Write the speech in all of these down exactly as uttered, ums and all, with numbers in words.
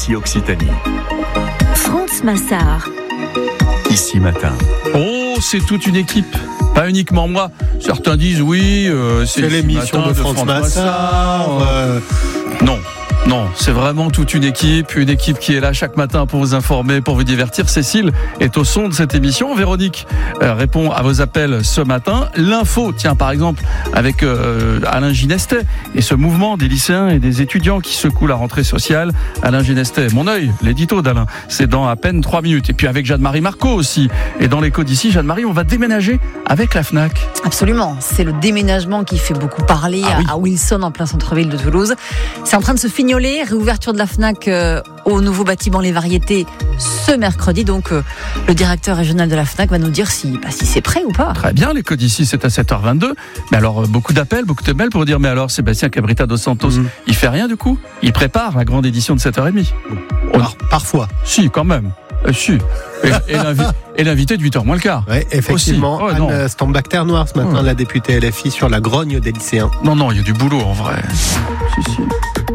ici Occitanie. France Massard. Ici Matin. Oh, c'est toute une équipe. Pas uniquement moi. Certains disent oui, euh, c'est, c'est l'émission matin de France, France Massard. Euh... Non. Non, c'est vraiment toute une équipe, une équipe qui est là chaque matin pour vous informer, pour vous divertir. Cécile est au son de cette émission. Véronique euh, répond à vos appels ce matin. L'info, tiens, par exemple, avec euh, Alain Ginestet et ce mouvement des lycéens et des étudiants qui secouent la rentrée sociale. Alain Ginestet, mon œil, l'édito d'Alain, c'est dans à peine trois minutes. Et puis avec Jeanne-Marie Marco aussi. Et dans l'écho d'ici, Jeanne-Marie, on va déménager avec la Fnac. Absolument, c'est le déménagement qui fait beaucoup parler ah, à, oui. à Wilson, en plein centre-ville de Toulouse. C'est en train de se finir. Réouverture de la Fnac euh, au nouveau bâtiment Les Variétés ce mercredi. Donc euh, le directeur régional de la Fnac va nous dire si, bah, si c'est prêt ou pas. Très bien, l'écho d'ici c'est à sept heures vingt-deux. Mais alors euh, beaucoup d'appels, beaucoup de mails pour dire mais alors Sébastien Cabrita dos Santos, mmh. il fait rien du coup. Il prépare la grande édition de sept heures trente. On... Par, parfois. Si, quand même. Euh, si. Et, et, l'invi- et l'invité de huit heures moins le quart. Oui, effectivement. Oh, Anne Stambach-Terre Noire ce matin, ouais. La députée L F I sur la grogne des lycéens. Non, non, il y a du boulot en vrai. Si, si.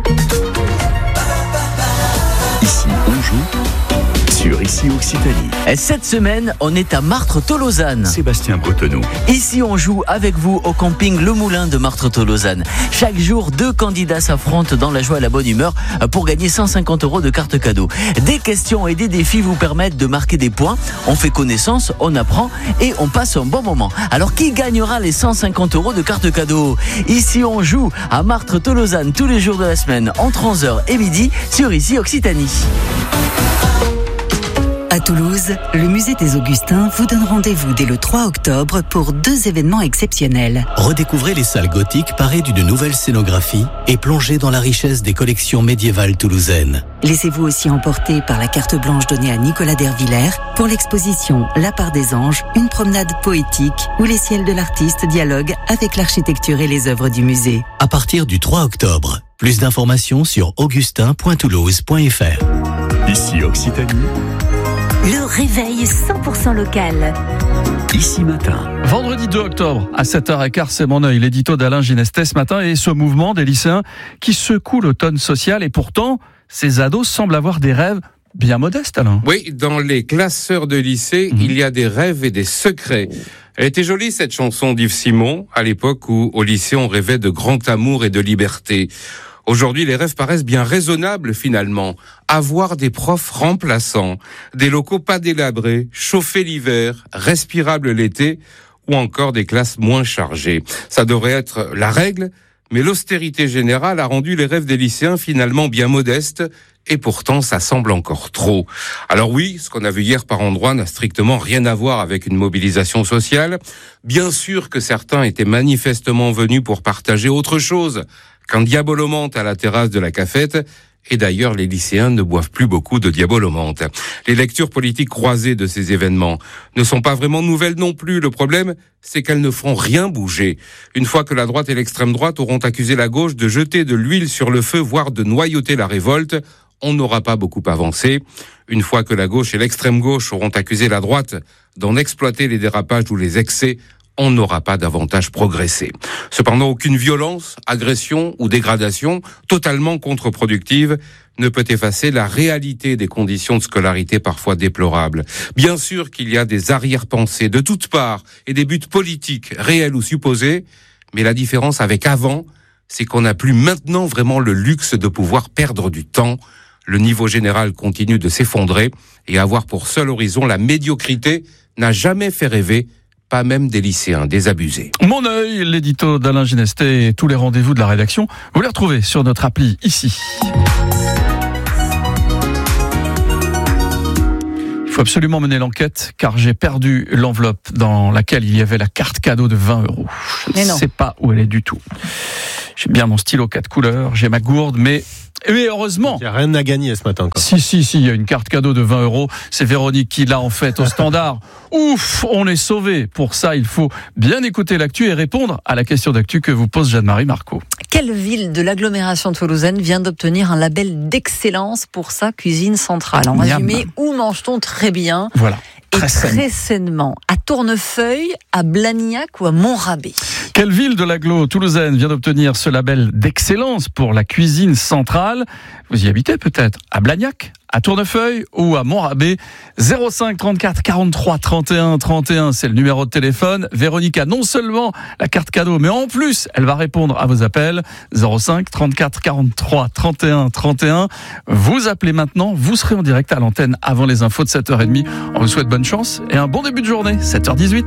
Ici, on joue sur Ici Occitanie. Et cette semaine, on est à Martres-Tolosane. Sébastien Bretonneau. Ici, on joue avec vous au camping Le Moulin de Martres-Tolosane. Chaque jour, deux candidats s'affrontent dans la joie et la bonne humeur pour gagner cent cinquante euros de carte cadeau. Des questions et des défis vous permettent de marquer des points. On fait connaissance, on apprend et on passe un bon moment. Alors, qui gagnera les cent cinquante euros de carte cadeau ? Ici, on joue à Martres-Tolosane tous les jours de la semaine entre onze heures et midi sur Ici Occitanie. À Toulouse, le musée des Augustins vous donne rendez-vous dès le trois octobre pour deux événements exceptionnels. Redécouvrez les salles gothiques parées d'une nouvelle scénographie et plongez dans la richesse des collections médiévales toulousaines. Laissez-vous aussi emporter par la carte blanche donnée à Nicolas Dervillers pour l'exposition La part des anges, une promenade poétique où les ciels de l'artiste dialoguent avec l'architecture et les œuvres du musée. À partir du trois octobre, plus d'informations sur augustin point toulouse point f r. Ici Occitanie. Le réveil cent pour cent local. Ici Matin. Vendredi deux octobre, à sept heures quinze, c'est mon œil, l'édito d'Alain Ginestet ce matin et ce mouvement des lycéens qui secoue l'automne social. Et pourtant, ces ados semblent avoir des rêves bien modestes, Alain. Oui, dans les classeurs de lycée, mmh. il y a des rêves et des secrets. Elle était jolie, cette chanson d'Yves Simon, à l'époque où, au lycée, on rêvait de grand amour et de liberté. Aujourd'hui, les rêves paraissent bien raisonnables, finalement. Avoir des profs remplaçants, des locaux pas délabrés, chauffés l'hiver, respirables l'été, ou encore des classes moins chargées. Ça devrait être la règle, mais l'austérité générale a rendu les rêves des lycéens finalement bien modestes, et pourtant ça semble encore trop. Alors oui, ce qu'on a vu hier par endroits n'a strictement rien à voir avec une mobilisation sociale. Bien sûr que certains étaient manifestement venus pour partager autre chose qu'un diabolomante à la terrasse de la cafette. Et d'ailleurs, les lycéens ne boivent plus beaucoup de diabolomante. Les lectures politiques croisées de ces événements ne sont pas vraiment nouvelles non plus. Le problème, c'est qu'elles ne feront rien bouger. Une fois que la droite et l'extrême droite auront accusé la gauche de jeter de l'huile sur le feu, voire de noyauter la révolte, on n'aura pas beaucoup avancé. Une fois que la gauche et l'extrême gauche auront accusé la droite d'en exploiter les dérapages ou les excès, on n'aura pas davantage progressé. Cependant, aucune violence, agression ou dégradation totalement contre-productive ne peut effacer la réalité des conditions de scolarité parfois déplorables. Bien sûr qu'il y a des arrière-pensées de toutes parts et des buts politiques réels ou supposés, mais la différence avec avant, c'est qu'on n'a plus maintenant vraiment le luxe de pouvoir perdre du temps. Le niveau général continue de s'effondrer et avoir pour seul horizon la médiocrité n'a jamais fait rêver, pas même des lycéens désabusés. Mon œil, l'édito d'Alain Ginestet et tous les rendez-vous de la rédaction, vous les retrouvez sur notre appli ici. Il faut absolument mener l'enquête car j'ai perdu l'enveloppe dans laquelle il y avait la carte cadeau de vingt euros. Je ne sais pas où elle est du tout. J'ai bien mon stylo quatre couleurs, j'ai ma gourde, mais... Mais heureusement. Il n'y a rien à gagner ce matin, quoi. Si, si, si, il y a une carte cadeau de vingt euros. C'est Véronique qui l'a en fait au standard. Ouf, on est sauvé. Pour ça, il faut bien écouter l'actu et répondre à la question d'actu que vous pose Jeanne-Marie Marco. Quelle ville de l'agglomération toulousaine vient d'obtenir un label d'excellence pour sa cuisine centrale ? En résumé, où mange-t-on très bien ? Voilà. très, et saine. très sainement. À Tournefeuille, à Blagnac ou à Montrabé. Quelle ville de l'agglo toulousaine vient d'obtenir ce label d'excellence pour la cuisine centrale? Vous y habitez peut-être? À Blagnac, à Tournefeuille ou à Montrabé? Zéro cinq trente-quatre quarante-trois trente et un trente et un, c'est le numéro de téléphone. Véronique a non seulement la carte cadeau, mais en plus, elle va répondre à vos appels. Zéro cinq trente-quatre quarante-trois trente et un trente et un. Vous appelez maintenant, vous serez en direct à l'antenne avant les infos de sept heures trente. On vous souhaite bonne chance et un bon début de journée, sept heures dix-huit.